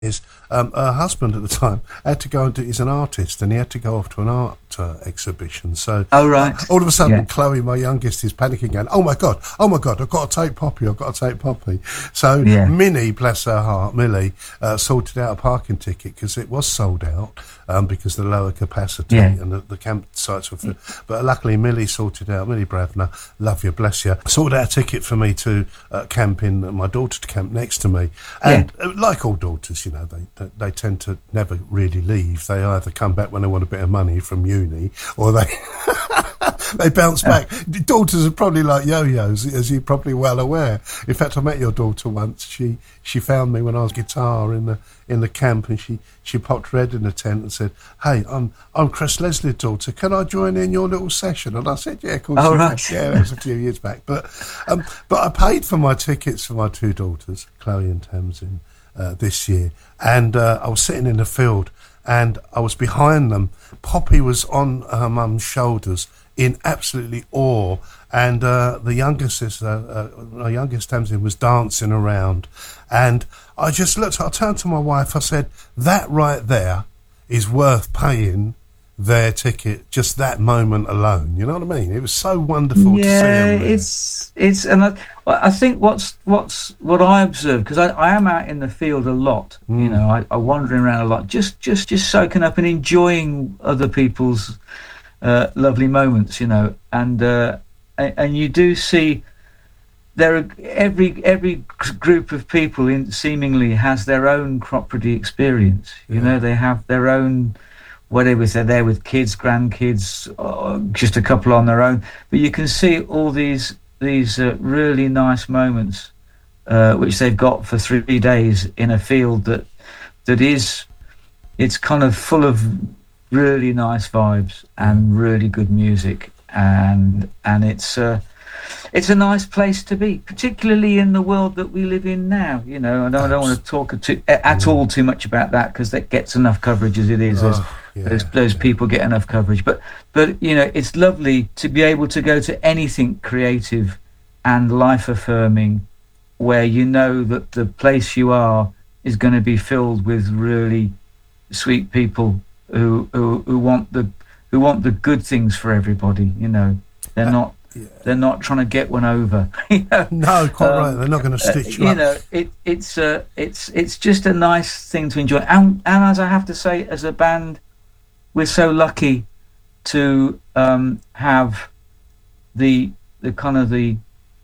is her husband at the time had to go and do, he's an artist, and he had to go off to an art exhibition. So Oh, right. all of a sudden, Yeah. Chloe, my youngest, is panicking, going, oh my God, I've got to take Poppy, I've got to take Poppy. So Yeah. Minnie, bless her heart, Millie, sorted out a parking ticket because it was sold out because of the lower capacity and the campsites were full. But luckily, Millie sorted out, Millie Bravner, love you, bless you, sorted out a ticket for me to camp in, my daughter to camp next to me. And like all daughters, you know, they tend to never really leave. They either come back when they want a bit of money from uni, or they they bounce back. Daughters are probably like yo-yos, as you're probably well aware. In fact, I met your daughter once. She found me when I was guitar in the camp, and she popped her head in the tent and said, "Hey, I'm Chris Leslie's daughter. Can I join in your little session?" And I said, "Yeah, of course." Oh, you right. can." Yeah, that was a few years back. But I paid for my tickets for my two daughters, Chloe and Tamsin, this year, and I was sitting in the field, and I was behind them. Poppy was on her mum's shoulders in absolutely awe, and the youngest sister, my youngest Tamsin, was dancing around, and I turned to my wife, I said, that right there is worth paying their ticket, just that moment alone. You know what I mean? It was so wonderful to see them there. It's and I think what I observe, because I am out in the field a lot, you know, I wandering around a lot, just soaking up and enjoying other people's lovely moments, you know, and you do see there are every group of people seemingly has their own Cropredy experience. You know, they have their own, whatever they're there with kids, grandkids, or just a couple on their own. But you can see all these really nice moments which they've got for 3 days in a field that is, it's kind of full of really nice vibes and really good music, and it's a nice place to be, particularly in the world that we live in now. You know, and I don't want to talk too much about that, because that gets enough coverage as it is. Those people get enough coverage, but you know, it's lovely to be able to go to anything creative and life affirming, where you know that the place you are is going to be filled with really sweet people who want the good things for everybody. You know, they're not trying to get one over. You know? No, quite right. They're not going to stitch you up. You know, it's just a nice thing to enjoy. And as I have to say, as a band, we're so lucky to have the kind of the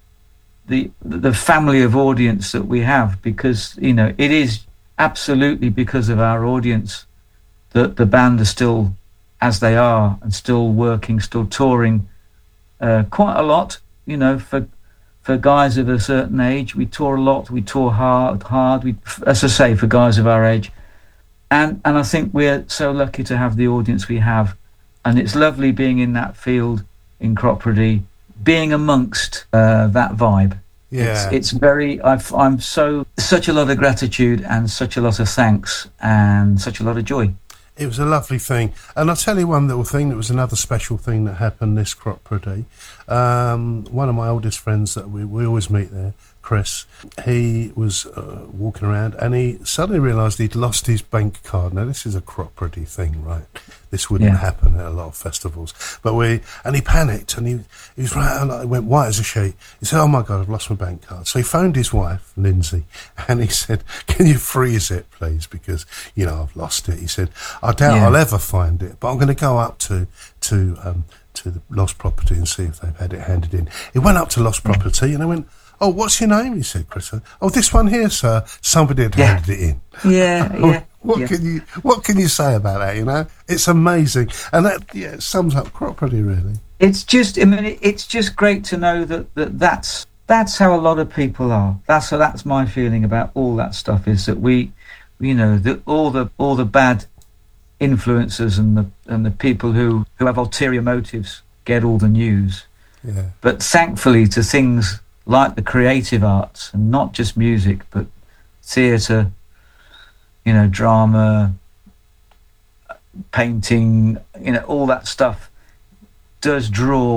family of audience that we have, because, you know, it is absolutely because of our audience that the band are still as they are, and still working, still touring quite a lot. You know, for guys of a certain age, we tour a lot, we tour hard. We, as I say, for guys of our age, and I think we're so lucky to have the audience we have, and it's lovely being in that field in Cropredy, being amongst that vibe. Yeah, it's very. I'm such a lot of gratitude and such a lot of thanks and such a lot of joy. it was a lovely thing. And I'll tell you one little thing that was another special thing that happened this Cropredy. One of my oldest friends that we always meet there, Chris, he was walking around and he suddenly realised he'd lost his bank card. Now, this is a Cropredy thing, right? This wouldn't happen at a lot of festivals. And he panicked and he was right, and I went white as a sheet. He said, oh my God, I've lost my bank card. So he phoned his wife, Lindsay, and he said, can you freeze it, please? Because, you know, I've lost it. He said, I doubt I'll ever find it, but I'm going to go up to the Lost Property and see if they've had it handed in. He went up to Lost Property and I went, oh, what's your name? He said, Chris. Oh, this one here, sir. Somebody had handed it in. Yeah. What can you say about that? You know, it's amazing, and that it sums up Cropredy really. It's just, I mean, it's just great to know that's how a lot of people are. That's my feeling about all that stuff, is that we, you know, all the bad influencers and the people who have ulterior motives get all the news. Yeah. But thankfully, to things like the creative arts, and not just music, but theatre, you know, drama, painting, you know, all that stuff does draw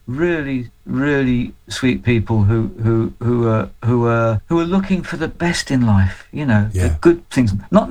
really, really sweet people who are looking for the best in life. You know, the Yeah. good things, not